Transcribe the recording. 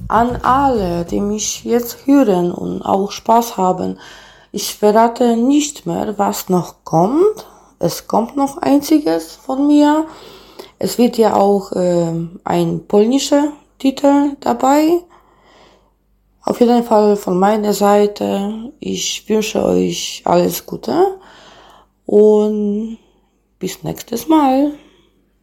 An alle, die mich jetzt hören und auch Spaß haben, ich verrate nicht mehr, was noch kommt. Es kommt noch einziges von mir. Es wird ja auch ein polnischer Titel dabei. Auf jeden Fall von meiner Seite. Ich wünsche euch alles Gute und bis nächstes Mal.